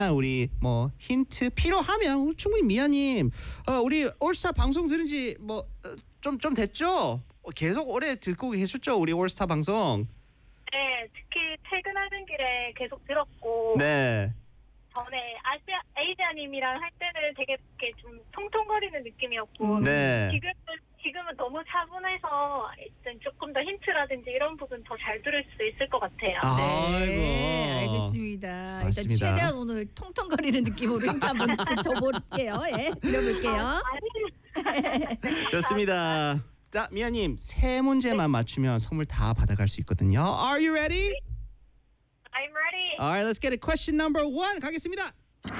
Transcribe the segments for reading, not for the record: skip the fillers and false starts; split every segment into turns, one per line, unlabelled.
우리 뭐 힌트 필요하면 충분히 미아님 우리 올스타 방송 들은 지 뭐 좀 됐죠? 계속 오래 듣고 계셨죠? 우리 올스타 방송.
네, 특히 퇴근하는 길에 계속 들었고
네.
전에 에이지아님이랑 할 때는 되게 이렇게 좀 통통거리는 느낌이었고
네.
지금은 너무 차분해서 일단 조금 더 힌트라든지 이런 부분 더 잘 들을 수 있을 것 같아요.
아이고.
알겠습니다.
맞습니다.
일단 최대한 오늘 통통거리는 느낌으로 힌트 한번 줘볼게요. 예, 드려볼게요.
좋습니다. 자, 미아님 세 문제만 맞추면 선물 다 받아갈 수 있거든요. Are you ready?
I'm ready.
Alright, let's get it. Question number 1 가겠습니다.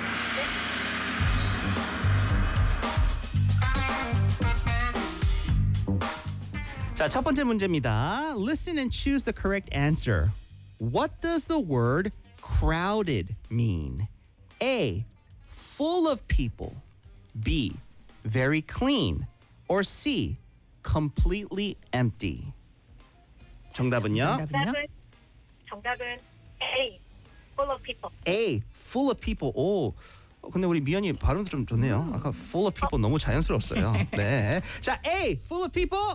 자, 첫 번째 문제입니다. Listen and choose the correct answer. What does the word crowded mean? A. Full of people. B. Very clean. Or C. Completely empty. 정답은요?
정답은 A. Full of people.
A. Full of people. 오. 근데 우리 미연이 발음도 좀 좋네요. 아까 full of people 너무 자연스러웠어요. 네. 자, A. Full of people.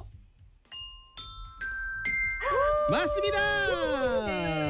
맞습니다.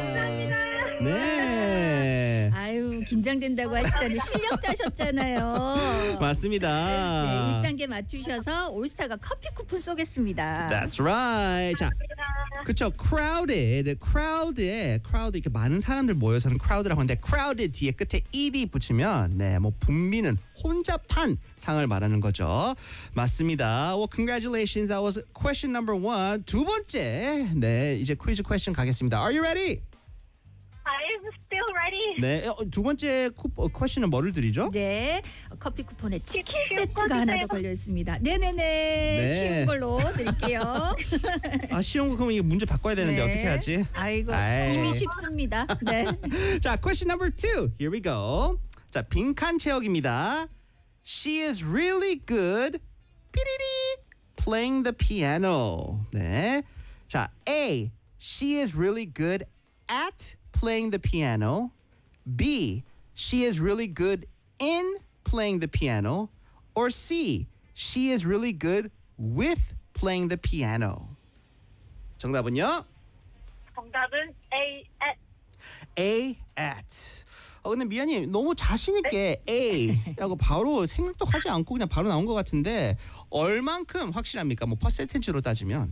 네.
아유, 긴장된다고 하시더니 실력자셨잖아요.
맞습니다.
네, 1단계 맞추셔서 올스타가 커피 쿠폰 쏘겠습니다.
That's right. 자, 그쵸. crowded 이렇게 많은 사람들 모여서 하는 crowd라고 하는데 crowded 뒤에 끝에 ed 붙이면 네, 뭐 북미는 혼잡한 상을 말하는 거죠. 맞습니다. Well, congratulations. That was question number 1. 두 번째. 네, 이제 퀴즈 퀘스천 가겠습니다. Are you ready?
I'm still ready.
네, 두 번째 퀘스천은 뭐를 드리죠?
네, 커피 쿠폰에 치킨
치킨
세트가 하나 더
주세요.
걸려 있습니다. 네네네, 쉬운 걸로 드릴게요.
아, 쉬운 거 그러면 이거 문제 바꿔야 되는데
네.
어떻게 하지?
아이고,
아이.
이미 쉽습니다. 네.
자, question number 2. Here we go. 자, 빈칸 채우기입니다. She is really good 삐리리 playing the piano. 네. 자, A. She is really good at playing the piano. B. She is really good in playing the piano. Or C. She is really good with playing the piano. 정답은요?
정답은 A.
A at. 근데 미아님 너무 자신 있게 A라고 바로 생각도 하지 않고 그냥 바로 나온 것 같은데 얼만큼 확실합니까? 뭐 퍼센티지로 따지면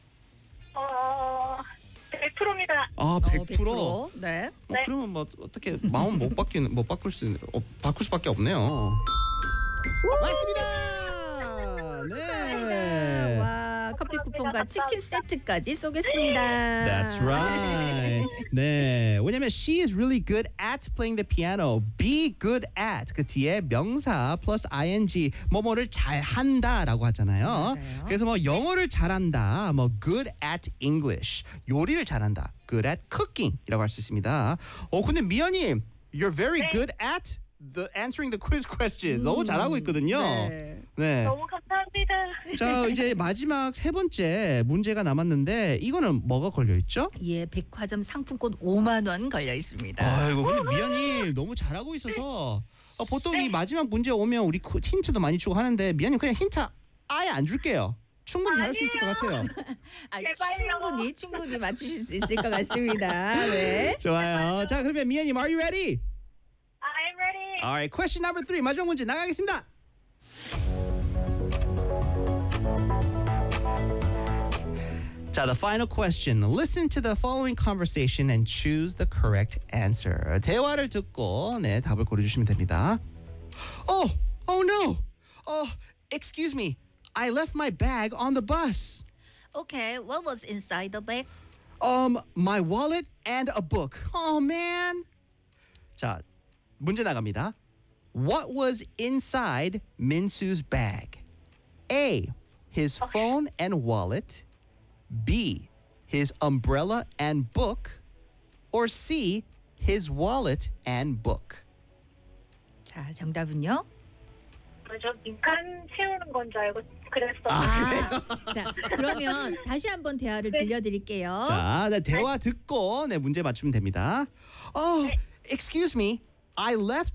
100%입니다.
아 100%.
네.
네.
그러면 뭐 어떻게 마음 못 바꿀 수밖에 없네요. 맞습니다. 네.
와, 커피 쿠폰과 치킨 세트까지 쏘겠습니다.
That's right. 네, 왜냐면 she is really good at playing the piano. Be good at 그 뒤에 명사 플러스 ing 뭐뭐를 잘한다라고 하잖아요.
맞아요.
그래서 뭐 영어를 잘한다, 뭐 good at English, 요리를 잘한다, good at cooking이라고 할 수 있습니다. 근데 미연님, you're very good at the answering the quiz questions. 너무 잘하고 있거든요.
네.
네.
너무 감사합니다.
자, 이제 마지막 세 번째 문제가 남았는데 이거는 뭐가 걸려 있죠?
예, 백화점 상품권 5만 원 걸려 있습니다.
아이고, 근데 미연이 너무 잘하고 있어서 보통 이 마지막 문제 오면 우리 힌트도 많이 주고 하는데 미연님 그냥 힌트 아예 안 줄게요. 충분히 잘할 수 있을 것 같아요.
아,
제발요.
충분히 맞추실 수 있을 것 같습니다. 네.
좋아요. 자, 그러면 미연님, are you ready?
I'm ready.
Alright, question number 3 마지막 문제 나가겠습니다. 자, the final question. Listen to the following conversation and choose the correct answer. 대화를 듣고 네, 답을 고르주시면 됩니다. Oh no. Excuse me. I left my bag on the bus.
Okay, what was inside the bag?
My wallet and a book. Oh man. 자, 문제 나갑니다. What was inside Minsu's bag? A. His phone and wallet. B. His umbrella and book. Or C. His wallet and book.
자, 정답은요?
저 빈칸 채우는 건 줄 알고 그랬어요.
자, 그러면 다시 한번 대화를 들려드릴게요.
자, 네, 대화 듣고 네, 문제 맞추면 됩니다. Excuse me. I left